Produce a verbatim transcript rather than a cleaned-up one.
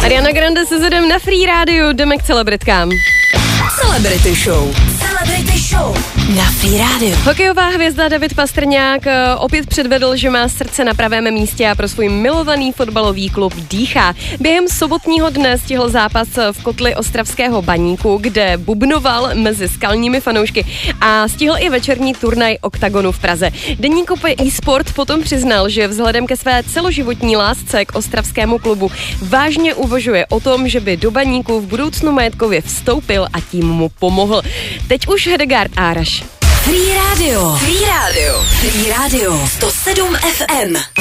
Ariana Grande se zedem na Free Rádiu, jdeme k celebritkám. Celebrity Show. Celebrity Show na Free Rádiu. Hokejová hvězda David Pastrňák opět předvedl, že má srdce na pravém místě a pro svůj milovaný fotbalový klub dýchá. Během sobotního dne stihl zápas v kotli ostravského Baníku, kde bubnoval mezi skalními fanoušky a stihl i večerní turnaj Oktagonu v Praze. Deník eSport potom přiznal, že vzhledem ke své celoživotní lásce k ostravskému klubu vážně uvažuje o tom, že by do Baníku v budoucnu majetkově vstoupil a tím mu pomohl. Teď už Hedegard Áraš. Free Radio. Free Radio. Free Radio. sto sedm F M.